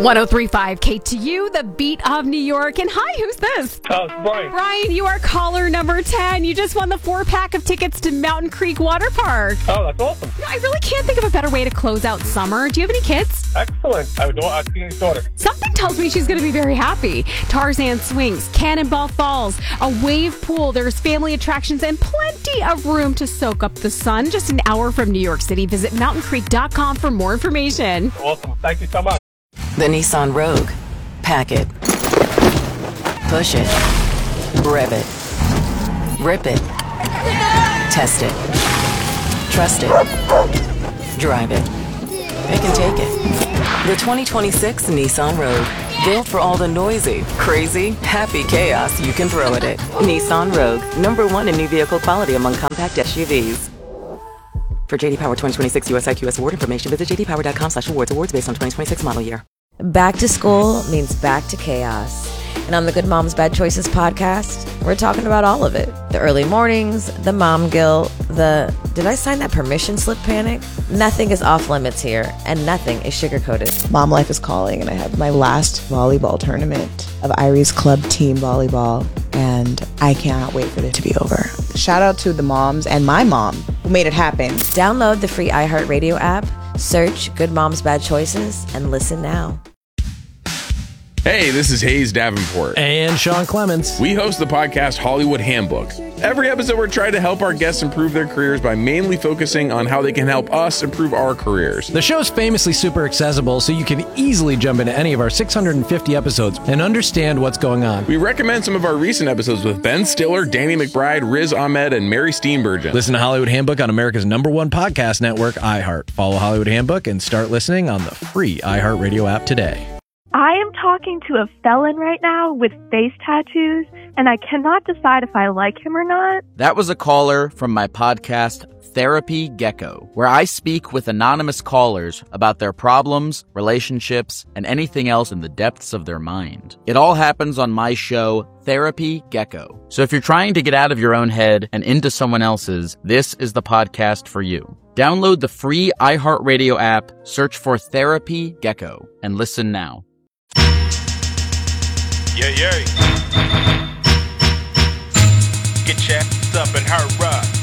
103.5 KTU, the beat of New York. And hi, who's this? Oh, it's Brian. Brian, you are caller number 10. You just won the 4-pack of tickets to Mountain Creek Water Park. Oh, that's awesome. I really can't think of a better way to close out summer. Do you have any kids? Excellent. I have a teenage daughter. Something tells me she's going to be very happy. Tarzan swings, Cannonball Falls, a wave pool. There's family attractions and plenty of room to soak up the sun. Just an hour from New York City. Visit mountaincreek.com for more information. Awesome. Thank you so much. The Nissan Rogue. Pack it. Push it. Rev it. Rip it. Test it. Trust it. Drive it. Pick and take it. The 2026 Nissan Rogue. Built for all the noisy, crazy, happy chaos you can throw at it. Nissan Rogue. #1 in new vehicle quality among compact SUVs. For JD Power 2026 US IQS award information, visit jdpower.com/awards. Awards based on 2026 model year. Back to school means back to chaos. And on the Good Moms Bad Choices podcast, we're talking about all of it. The early mornings, the mom guilt, the did I sign that permission slip panic? Nothing is off limits here, and nothing is sugar-coated. Mom life is calling, and I have my last volleyball tournament of Iris Club Team Volleyball, and I cannot wait for it to be over. Shout out to the moms and my mom who made it happen. Download the free iHeartRadio app, search Good Moms Bad Choices, and listen now. Hey, this is Hayes Davenport. And Sean Clements. We host the podcast Hollywood Handbook. Every episode, we're trying to help our guests improve their careers by mainly focusing on how they can help us improve our careers. The show's famously super accessible, so you can easily jump into any of our 650 episodes and understand what's going on. We recommend some of our recent episodes with Ben Stiller, Danny McBride, Riz Ahmed, and Mary Steenburgen. Listen to Hollywood Handbook on America's #1 podcast network, iHeart. Follow Hollywood Handbook and start listening on the free iHeartRadio app today. I am talking to a felon right now with face tattoos, and I cannot decide if I like him or not. That was a caller from my podcast, Therapy Gecko, where I speak with anonymous callers about their problems, relationships, and anything else in the depths of their mind. It all happens on my show, Therapy Gecko. So if you're trying to get out of your own head and into someone else's, this is the podcast for you. Download the free iHeartRadio app, search for Therapy Gecko, and listen now. Yeah. Get your ass up and hurry up.